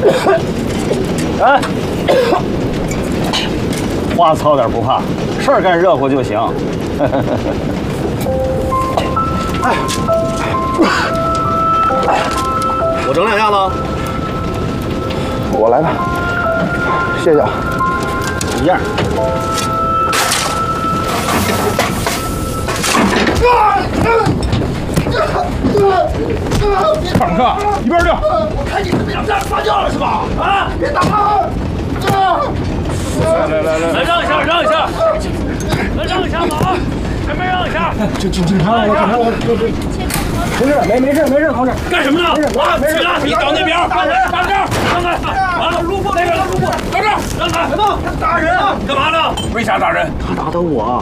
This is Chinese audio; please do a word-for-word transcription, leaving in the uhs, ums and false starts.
哎，话糙点不怕，事儿干热乎就行。 哎，我整两下子。 我来吧，谢谢啊。 一样。 坦克，一边去！ 我看你是不想这样发酵了是吧？啊，别打了！ 来来来来， 来让一下，让一下，来让一下子啊！前面让一下。 警警警察来了，警察来了！同志，没没事没事，同志。 干什么呢？ 啊， 没事，你到那边，打人，打这儿，让开！完了，路过那边，路过，到这儿，让开！别动！ 打人啊！ 干嘛呢？ 为啥打人？ 他打的我。